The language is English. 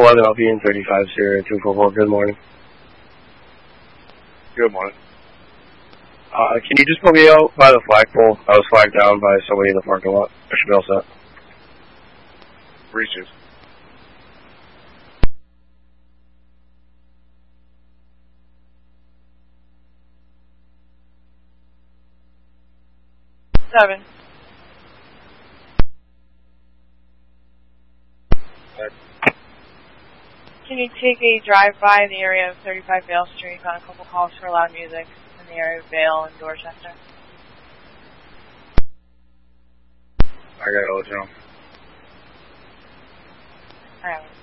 11, I'll be in 35 Sierra 244. Good morning. Good morning. Can you just pull me out by the flagpole? I was flagged down by somebody in the parking lot. I should be all set. Reaches. Seven. Can you take a drive by the area of 35 Vale Street on a couple calls for loud music in the area of Vale and Dorchester? I got it, Joe. Alright.